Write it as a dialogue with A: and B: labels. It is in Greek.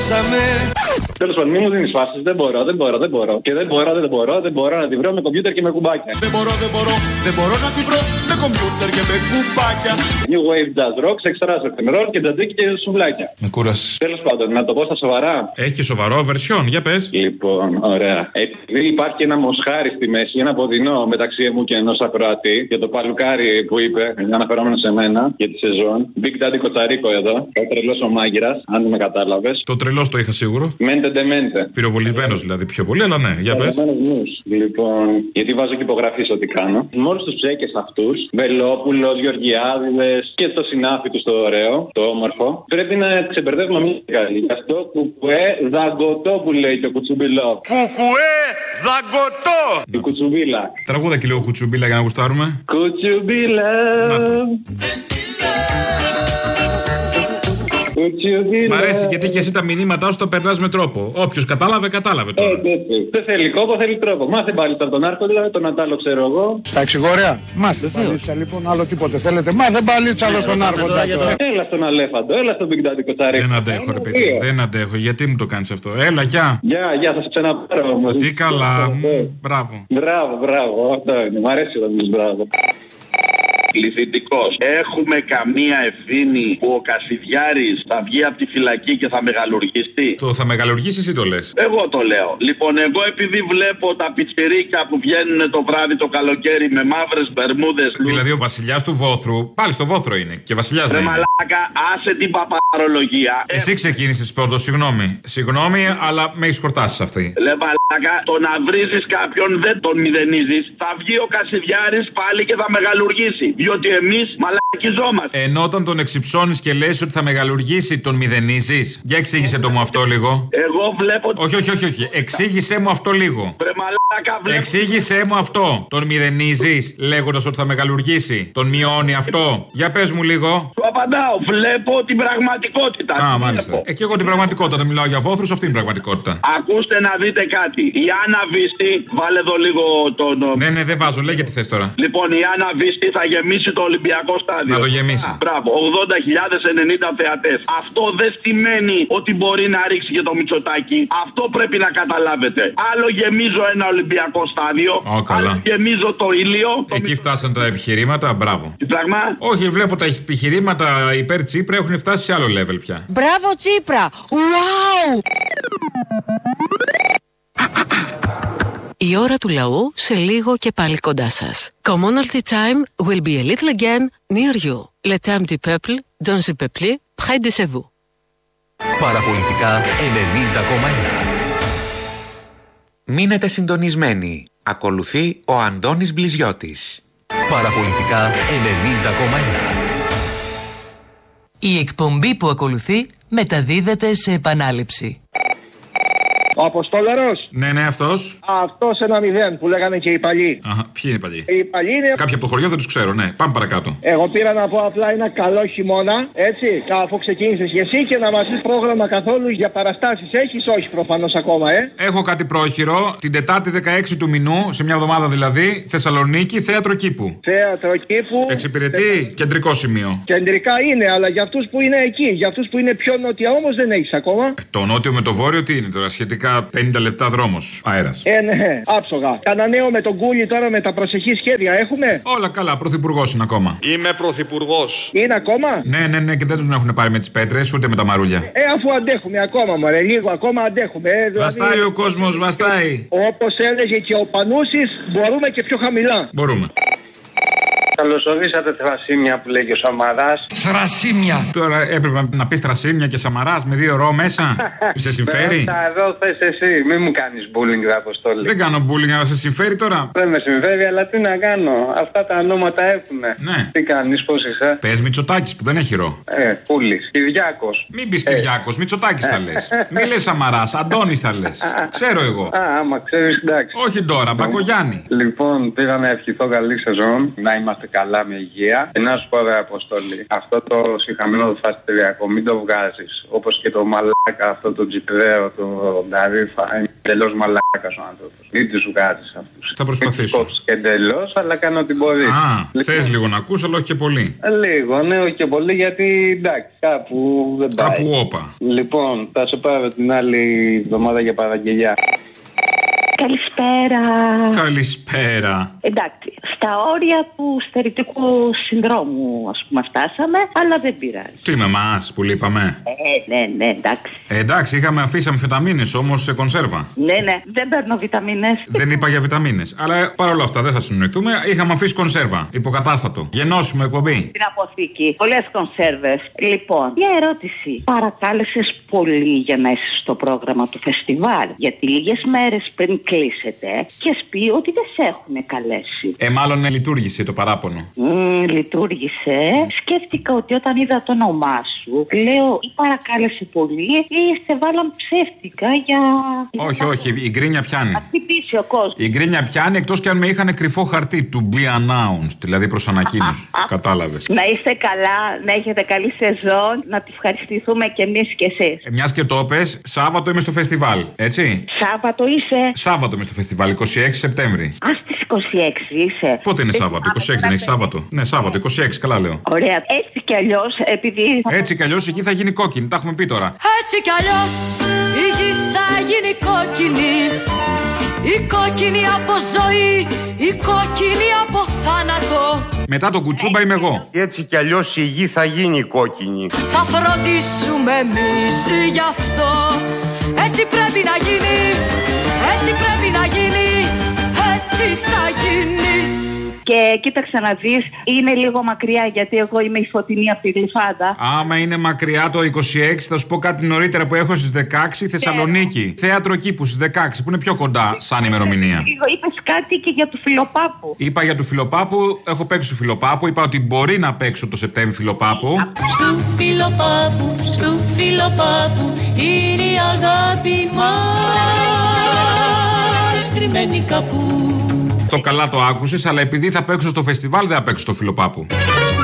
A: χάσαμε.
B: Τέλος πάντων, μην μου δίνεις φάσεις. Δεν μπορώ. Και δεν μπορώ να τη βρω με κομπιούτερ και με κουμπάκια.
C: Δεν μπορώ να τη βρω με κομπιούτερ και με κουμπάκια.
B: New Wave Jazz Rock, εξτρά rock'n'roll και τζατζίκι και σουβλάκια.
D: Με κούρασες.
B: Τέλος πάντων, να το πω στα σοβαρά.
D: Έχει και σοβαρό βερσιόν, για πες.
B: Λοιπόν, ωραία. Επειδή υπάρχει ένα μοσχάρι στη μέση, ένα ποδινό μεταξύ μου και ενός ακροατή, για το παλουκάρι που είπε, αναφερόμενο σε μένα, για τη σεζόν. Big Daddy Κοτσαρίκο εδώ. Ο τρελός ο μάγειρας, αν δεν με κατάλαβες.
D: Το τρελός το είχα σίγουρο.
B: Μέντε ντεμέντε.
D: Πυροβολημένος δηλαδή πιο πολύ, αλλά ναι, για πες.
B: Λοιπόν, γιατί βάζω και υπογραφή σε ό,τι κάνω. Με όλους τους ψέκες αυτούς, Βελόπουλος, Γεωργιάδηδες και το συνάφι του το ωραίο, το όμορφο, πρέπει να ξεμπερδεύουμε μια καλή. Γι' αυτό κουκουέ δαγκωτό που λέει το κουτσουμπιλό.
A: Κουκουέ δαγκωτό!
B: Η κουτσουμπίλα.
D: Τραγούδα και λίγο κουτσουμπίλα για να γουστάρουμε.
B: Κουτσουμπίλα.
D: Μ' αρέσει γιατί και εσύ τα μηνύματά σου το περνάς με τρόπο. Όποιος κατάλαβε τώρα.
B: Δεν θέλει κόπο, θέλει τρόπο. Μάθε πάλι από τον Άρκο, δηλαδή τον Αντάλο ξέρω εγώ.
C: Στα εξηγόρια. Μάθε παλίτσα λοιπόν, άλλο τίποτε θέλετε. Μάθε παλίτσα άλλο στον Άρκο.
B: Έλα στον Αλέφαντο, έλα στον Big Daddy Κοτσαρίκο.
D: Δεν αντέχω ρε παιδί, δεν αντέχω. Γιατί μου το κάνεις αυτό. Έλα, γεια.
B: Γεια, θα σε ξαναπάρω όμως.
D: Τι καλά, μπράβο.
B: Μπράβο, αυτό είναι. Μ' αρέσει όταν μιλείς μπράβο.
E: Πληθυντικός. Έχουμε καμία ευθύνη που ο Κασιδιάρης θα βγει από τη φυλακή και θα μεγαλουργήσει?
D: Το θα μεγαλουργήσει εσύ το λες.
E: Εγώ το λέω. Λοιπόν, εγώ επειδή βλέπω τα πιτσιρίκια που βγαίνουν το βράδυ το καλοκαίρι με μαύρες μπερμούδες.
D: Δηλαδή ο βασιλιάς του Βόθρου, πάλι στο Βόθρο είναι. Και βασιλιάς δεν είναι.
E: Μαλάκα, άσε την παπαρολογία.
D: Εσύ ξεκίνησες πρώτο, συγγνώμη, αλλά με έχεις χορτάσει αυτή.
E: Μαλάκα, το να βρίζεις κάποιον δεν τον μηδενίζεις. Θα βγει ο Κασιδιάρης πάλι και θα μεγαλουργήσει. Διότι εμείς μαλακιζόμαστε.
D: Ενώ όταν τον εξυψώνεις και λες ότι θα μεγαλουργήσει, τον μηδενίζεις. Για εξήγησε το μου αυτό λίγο.
E: Εγώ βλέπω.
D: Όχι. Εξήγησέ μου αυτό λίγο. Εξήγησέ μου αυτό. Τον μηδενίζεις λέγοντας ότι θα μεγαλουργήσει. Τον μειώνει αυτό. Για πες μου λίγο.
E: Σου απαντάω. Βλέπω την πραγματικότητα.
D: Α, μάλιστα. Και εγώ την πραγματικότητα. Όταν μιλάω για Βόθρους, αυτή είναι η πραγματικότητα.
E: Ακούστε να δείτε κάτι. Η Άννα Βίστη, βάλε εδώ λίγο τον.
D: Ναι, δεν βάζω. Λέγε τι θες τώρα.
E: Λοιπόν, η Άννα Βίστη θα γεμίσει το Ολυμπιακό στάδιο.
D: Να το γεμίσει.
E: Μπράβο. 80.090 θεατές. Αυτό δεν σημαίνει ότι μπορεί να ρίξει και το Μητσοτάκι. Αυτό πρέπει να καταλάβετε. Άλλο γεμίζω ένα Ολυμπιακό στάδιο. Άλλο γεμίζω το ήλιο.
D: Εκεί φτάσαν τα επιχειρήματα. Μπράβο.
E: Τι πράγμα?
D: Όχι, βλέπω τα επιχειρήματα υπέρ Τσίπρα έχουν φτάσει σε άλλο level πια.
F: Μπράβο Τσίπρα. Wow! Η ώρα του λαού σε λίγο και πάλι κοντά σας. Commonalty time will be a little again near you. Le temps du peuple, dans le peuple, près de chez vous.
G: Παραπολιτικά 90,1. Μείνετε συντονισμένοι. Ακολουθεί ο Αντώνης Μπλιζιώτης. Παραπολιτικά 90,1.
H: Η εκπομπή που ακολουθεί μεταδίδεται σε επανάληψη.
I: Ο Αποστόλαρος.
D: Ναι, αυτός.
I: Αυτός 1-0 που λέγανε και οι παλιοί.
D: Αχα, ποιοι είναι οι παλιοί?
I: Οι παλιοί είναι.
D: Κάποιοι από το χωριό δεν τους ξέρω, ναι. Πάμε παρακάτω.
I: Εγώ πήρα να πω απλά ένα καλό χειμώνα, έτσι, αφού ξεκίνησες και εσύ και να μας πεις πρόγραμμα καθόλου για παραστάσεις. Έχεις? Όχι προφανώς ακόμα,
D: Έχω κάτι πρόχειρο. Την Τετάρτη 16 του μηνού, σε μια εβδομάδα δηλαδή, Θεσσαλονίκη, θέατρο κήπου.
I: Θέατρο κήπου.
D: Εξυπηρετεί κεντρικό σημείο.
I: Κεντρικά είναι, αλλά για αυτούς που είναι εκεί, για αυτούς που είναι πιο νότια όμως δεν έχεις ακόμα.
D: Το νότιο με το βόρειο τι είναι τώρα, σχετικά 50 λεπτά δρόμος, αέρας.
I: Ναι, άψογα. Κανένα νέο με τον Κούλι τώρα με τα προσεχή σχέδια έχουμε?
D: Όλα καλά, πρωθυπουργός είναι ακόμα.
J: Είμαι πρωθυπουργός.
I: Είναι ακόμα?
D: Ναι, και δεν τον έχουν πάρει με τις πέτρες ούτε με τα μαρούλια.
I: Αφού αντέχουμε ακόμα, μωρέ, λίγο ακόμα αντέχουμε.
D: Δηλαδή... Βαστάει ο κόσμος, βαστάει.
I: Όπως έλεγε και ο Πανούσης, μπορούμε και πιο χαμηλά.
D: Μπορούμε.
B: Καλωσορίσατε θρασίμια που λέει και ο Σαμαράς.
D: Θρασίμια! Τώρα έπρεπε να πεις θρασίμια και Σαμαράς με 2 ρο μέσα. Σε συμφέρει?
B: Εδώ θες εσύ, μην μου κάνεις bullying, Αποστόλη.
D: Δεν κάνω bullying, αλλά σε συμφέρει τώρα.
B: Δεν με συμφέρει, αλλά τι να κάνω. Αυτά τα ονόματα έχουνε.
D: Ναι.
B: Τι κάνεις, πώς είσαι?
D: Πες Μητσοτάκης που δεν έχει ρο.
B: Πούλης, Κυριάκος.
D: Μην πεις Κυριάκος, Μητσοτάκης θα λες. Μη λες Σαμαράς, Αντώνης θα λες. Ξέρω εγώ.
B: Άμα ξέρεις, εντάξει.
D: Όχι τώρα, Μπακογιάννη.
B: Λοιπόν, πήρα να ευχηθώ καλή σεζόν. Να είμαστε
J: είστε καλά με υγεία. Να σου πω, ρε Αποστόλη, αυτό το συγχαμένο το φαστηριακό, μην το βγάζεις. Όπως και το μαλάκα, αυτό το τζιπρέο, το Νταρίφα. Είναι εντελώς μαλάκας ο άνθρωπος. Μην τους βγάζεις αυτούς.
D: Θα προσπαθήσω.
J: Μην τους κόψεις εντελώς, αλλά κάνω ό,τι μπορεί.
D: Θες λίγο να ακούς, αλλά όχι και πολύ.
J: Λίγο, ναι, όχι και πολύ, γιατί εντάξει, κάπου δεν πάει.
D: Κάπου όπα.
J: Λοιπόν, θα σε πάρω την άλλη εβδομάδα για παραγγελιά.
K: Καλησπέρα.
D: Καλησπέρα.
K: Εντάξει, στα όρια του στερητικού συνδρόμου, ας πούμε, φτάσαμε, αλλά δεν πειράζει.
D: Τι με εμάς που λείπαμε.
K: Ναι, εντάξει.
D: Εντάξει, είχαμε αφήσει αμφεταμίνες όμως σε κονσέρβα.
K: Ναι, δεν παίρνω βιταμίνες.
D: Δεν είπα για βιταμίνες. Αλλά παρόλα αυτά δεν θα συνοηθούμε. Είχαμε αφήσει κονσέρβα. Υποκατάστατο. Γενώσιμο εκπομπή.
K: Στην αποθήκη. Πολλές κονσέρβες. Λοιπόν, μια ερώτηση. Παρακάλεσες πολύ για να είσαι στο πρόγραμμα του φεστιβάλ. Γιατί λίγες μέρες πριν κλείσετε και has πει ότι δεν σε έχουν καλέσει.
D: Μάλλον λειτουργήσε το παράπονο.
K: Λειτουργήσε. Σκέφτηκα ότι όταν είδα το όνομά σου, λέω ή παρακάλεσε πολύ ή σε βάλαν ψεύτικα για.
D: Όχι, η γκρίνια πιάνει.
K: Να χτυπήσει ο κόσμος.
D: Η γκρίνια πιάνει εκτός και αν με είχαν κρυφό χαρτί to be announced, δηλαδή προς ανακοίνωση. Κατάλαβες.
K: Να είστε καλά, να έχετε καλή σεζόν, να τη ευχαριστηθούμε κι εμείς κι εσείς.
D: Μιας και το πες, Σάββατο είμαι στο φεστιβάλ, έτσι.
K: Σάββατο είσαι.
D: Σάββατο είμαι στο φεστιβάλ, 26 Σεπτέμβρη.
K: Στις 26 είσαι.
D: Πότε είναι Σάββατο, 26 δεν έχει Σάββατο. Ναι, Σάββατο, 26, καλά λέω.
K: Ωραία. Έτσι κι αλλιώς, επειδή.
D: Έτσι κι αλλιώς εκεί θα γίνει κόκκινη, τα έχουμε πει τώρα.
L: Έτσι κι αλλιώς η γη θα γίνει κόκκινη. Η κόκκινη από ζωή, η κόκκινη από θάνατο.
D: Μετά τον κουτσούμπα είμαι εγώ.
M: Έτσι κι αλλιώς η γη θα γίνει κόκκινη.
L: Θα φροντίσουμε εμείς γι' αυτό. Έτσι πρέπει να γίνει. Έτσι πρέπει να γίνει. Έτσι θα γίνει.
K: Και κοίταξε να δεις, είναι λίγο μακριά γιατί εγώ είμαι η Φωτεινή από τη Γλυφάδα.
D: Άμα είναι μακριά το 26, θα σου πω κάτι νωρίτερα που έχω στις 16, Θεσσαλονίκη. Θέατρο Κήπου στις 16, που είναι πιο κοντά σαν ημερομηνία.
K: Είπες κάτι και για του Φιλοπάπου.
D: Είπα για του Φιλοπάπου, έχω παίξει του Φιλοπάπου. Είπα ότι μπορεί να παίξω το Σεπτέμβρη Φιλοπάπου.
L: Στου Φιλοπάπου είναι η αγάπη μας κρυμμένη κάπου.
D: Το καλά το άκουσες, αλλά επειδή θα παίξω στο φεστιβάλ δεν θα παίξω στο Φιλοπάπου.